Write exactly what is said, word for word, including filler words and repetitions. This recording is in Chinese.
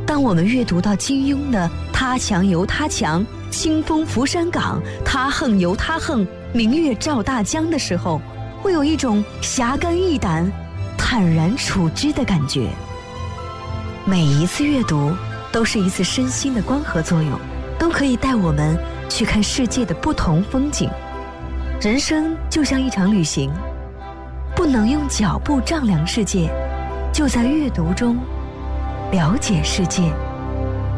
当我们阅读到金庸的“他强由他强，清风拂山岗，他横由他横，明月照大江”的时候，会有一种侠肝义胆、坦然处之的感觉。每一次阅读都是一次身心的光合作用，都可以带我们去看世界的不同风景。人生就像一场旅行，不能用脚步丈量世界，就在阅读中了解世界。